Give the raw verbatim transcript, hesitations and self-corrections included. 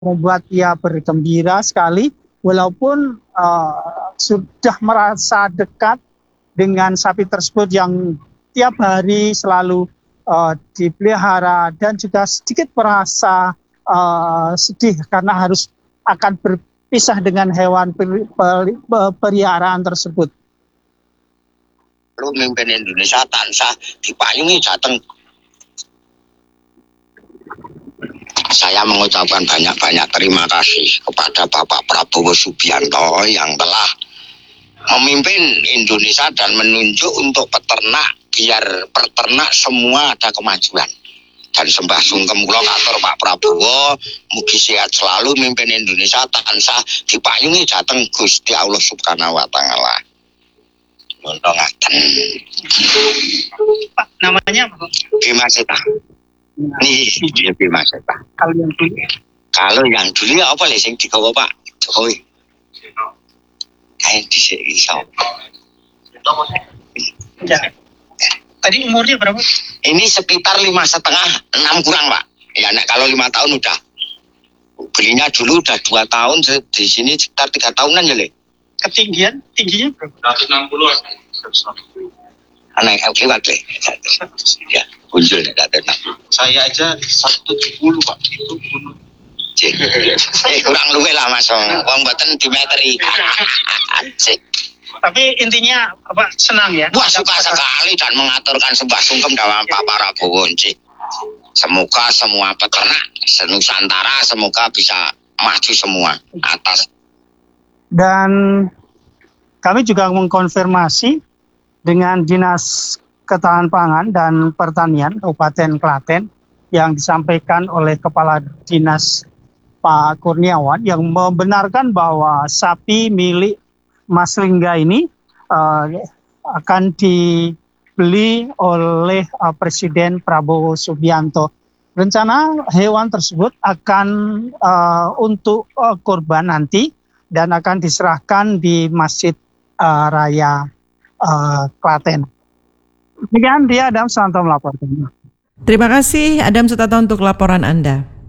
membuat ia bergembira sekali, walaupun uh, sudah merasa dekat dengan sapi tersebut yang tiap hari selalu uh, dipelihara, dan juga sedikit merasa uh, sedih karena harus akan berpisah dengan hewan peli- peli- peliharaan tersebut. Lu mimpin Indonesia tansah dipayungi jateng. Saya mengucapkan banyak-banyak terima kasih kepada Bapak Prabowo Subianto yang telah memimpin Indonesia dan menunjuk untuk peternak, biar peternak semua ada kemajuan. Dan sembah sungkem kula katur Pak Prabowo, mugi sehat selalu mimpin Indonesia tansah dipayungi jateng Gusti Allah Subhanahu wa taala. Untuk ngaten. Pak, namanya apa? Bima Seta. Nih, dia Bima Seta. Kalau yang dulu, Kalau yang dulu ya apa sing digawa Pak Jokowi? Kayak di sini ya. Tadi umurnya berapa? Ini sekitar lima setengah, enam kurang Pak. Ya, nek kalau lima tahun udah. Belinya dulu udah dua tahun, di sini sekitar tiga tahunan ya le. Ketinggian, tingginya berapa? seratus enam puluh. Anak yang lewat le. Ya, muncul tidak tenang. Saya aja seratus tujuh puluh Pak. Itu gunung. Eh kurang luwe lah Mas. Wong mboten dimeteri. Sik. Tapi intinya apa, senang ya? Wah, suka sekali dan mengaturkan sembah sungkem dalam Pak Prabowo. Semoga semua peternak senusantara semoga bisa maju semua atas. Dan kami juga mengkonfirmasi dengan Dinas Ketahanan Pangan dan Pertanian Kabupaten Klaten yang disampaikan oleh Kepala Dinas Pak Kurniawan yang membenarkan bahwa sapi milik Mas Lingga ini uh, akan dibeli oleh uh, Presiden Prabowo Subianto. Rencana hewan tersebut akan uh, untuk uh, kurban nanti dan akan diserahkan di Masjid uh, Raya uh, Klaten. Demikian dia Adam Santo melaporkan. Terima kasih Adam Sutanto untuk laporan Anda.